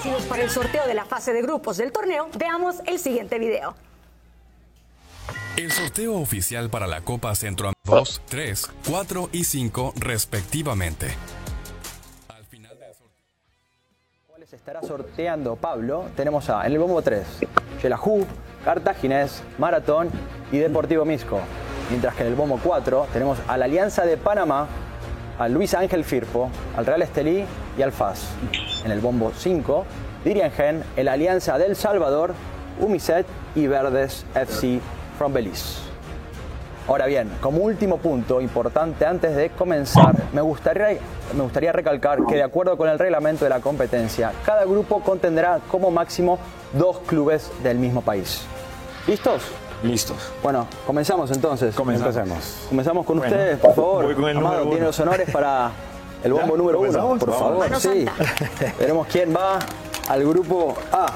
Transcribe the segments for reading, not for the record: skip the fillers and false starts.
establecidos para el sorteo de la fase de grupos del torneo, veamos el siguiente video. El sorteo oficial para la Copa Centroamérica 2, 3, 4 y 5 respectivamente. Al final del sorteo, ¿cuáles estará sorteando Pablo? Tenemos en el bombo 3, Xelajú, Cartaginés, Maratón y Deportivo Misco. Mientras que en el bombo 4 tenemos a la Alianza de Panamá, al Luis Ángel Firpo, al Real Estelí y al FAS. En el bombo 5, Dirigen, el Alianza del Salvador, Umiset y Verdes FC from Belize. Ahora bien, como último punto importante antes de comenzar, me gustaría recalcar que de acuerdo con el reglamento de la competencia, cada grupo contendrá como máximo 2 clubes del mismo país. ¿Listos? Listos. Bueno, comenzamos entonces. Comenzamos con ustedes, por favor. Voy con el Amado, número 1. tiene los honores para el bombo número 1, por favor. Mano Sí. santa. Veremos quién va al grupo A.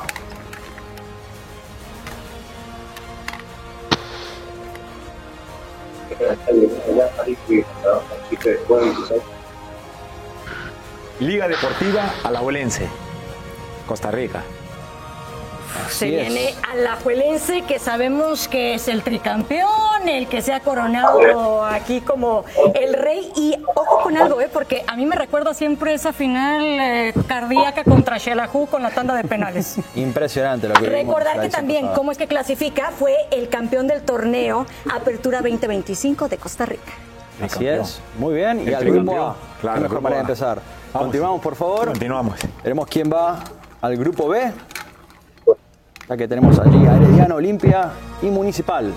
Liga Deportiva Alajuelense, Costa Rica. Se Así es. viene Alajuelense, que sabemos que es el tricampeón, el que se ha coronado aquí como el rey. Y ojo con algo, porque a mí me recuerda siempre esa final cardíaca contra Xelajú con la tanda de penales. Impresionante lo que vimos Recordar la que edición también, pasada. cómo es que clasifica, fue el campeón del torneo Apertura 2025 de Costa Rica. Así es, muy bien. Y El al grupo tricampeón. A, Claro, qué el mejor grupo manera de A. empezar. Vamos. Continuamos, por favor. Continuamos. Veremos quién va al grupo B. Ya que tenemos allí a Herediano, Olimpia y Municipal.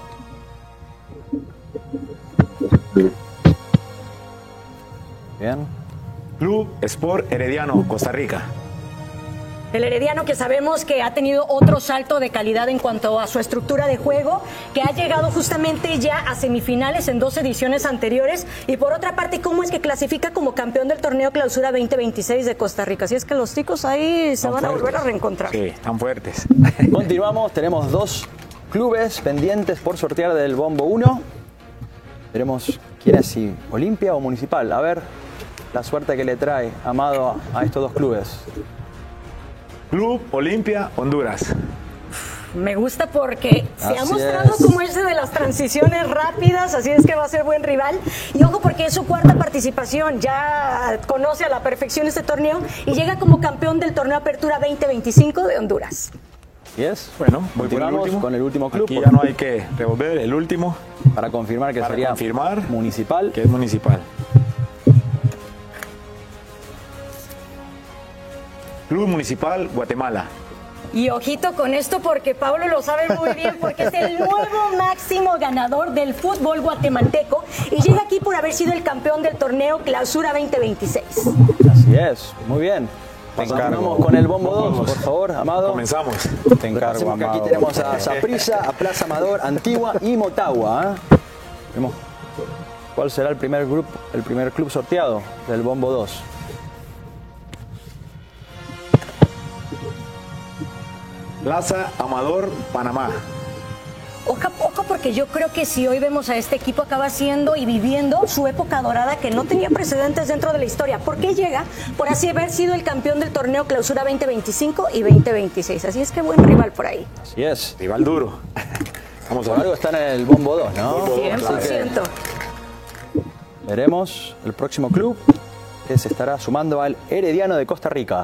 Bien. Club Sport Herediano, Costa Rica. El Herediano, que sabemos que ha tenido otro salto de calidad en cuanto a su estructura de juego, que ha llegado justamente ya a semifinales en 2 ediciones anteriores. Y por otra parte, ¿cómo es que clasifica como campeón del torneo Clausura 2026 de Costa Rica? Así es que los chicos ahí se van a volver a reencontrar. Sí, están fuertes. Continuamos, tenemos 2 clubes pendientes por sortear del bombo 1. Veremos quién es, si Olimpia o Municipal. A ver la suerte que le trae Amado a estos 2 clubes. Club Olimpia, Honduras. Me gusta porque se ha Así mostrado es. como ese de las transiciones rápidas, así es que va a ser buen rival. Y ojo porque es su 4ª participación, ya conoce a la perfección este torneo y llega como campeón del torneo Apertura 2025 de Honduras. ¿Y es? Bueno, voy por el Continuamos último. con el último club. Aquí ya no hay que revolver el último, Para confirmar que para sería confirmar Municipal. que es Municipal. Club Municipal Guatemala. Y ojito con esto porque Pablo lo sabe muy bien porque es el nuevo máximo ganador del fútbol guatemalteco y llega aquí por haber sido el campeón del torneo Clausura 2026. Así es, muy bien. encargo. Continuamos con el bombo 2, por favor, Amado. Comenzamos. Te encargo, Hacemos que aquí Amado. tenemos a Saprissa, a Plaza Amador, Antigua y Motagua. Vemos cuál será el primer club sorteado del bombo 2. Plaza Amador, Panamá. Ojo porque yo creo que si hoy vemos a este equipo acaba siendo y viviendo su época dorada que no tenía precedentes dentro de la historia. ¿Por qué llega? Por así haber sido el campeón del torneo Clausura 2025 y 2026. Así es que buen rival por ahí. Así es. Rival duro. Vamos a Por ver. algo están en el bombo 2, ¿no? 100%. Veremos el próximo club que se estará sumando al Herediano de Costa Rica.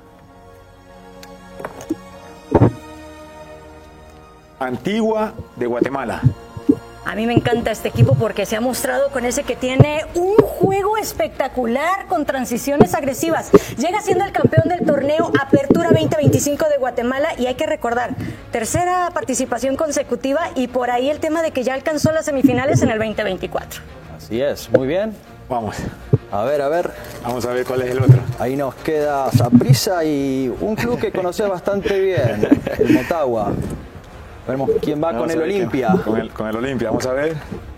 Antigua de Guatemala. A mí me encanta este equipo porque se ha mostrado con ese que tiene un juego espectacular con transiciones agresivas. Llega siendo el campeón del torneo Apertura 2025 de Guatemala y hay que recordar, 3ª participación consecutiva y por ahí el tema de que ya alcanzó las semifinales en el 2024. Así es, muy bien. Vamos. A ver. Vamos a ver cuál es el otro. Ahí nos queda Saprissa y un club que conoces bastante bien, el Motagua. Veremos quién va Vamos con a el ver quién- Olimpia. Con el Olimpia. Vamos a ver.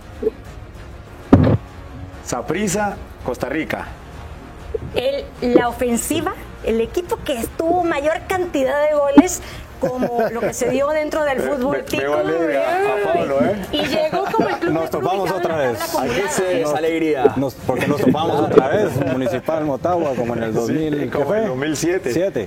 Saprissa, Costa Rica. La ofensiva, el equipo que tuvo mayor cantidad de goles como lo que se dio dentro del fútbol tico. veo alegre a Pablo, ¿eh? Y llegó como el club Nos de topamos Cruz y otra tabla vez. acumulada. Esa alegría. Porque nos topamos otra vez, Municipal Motagua, como en el 2000. Sí, como en el 2007.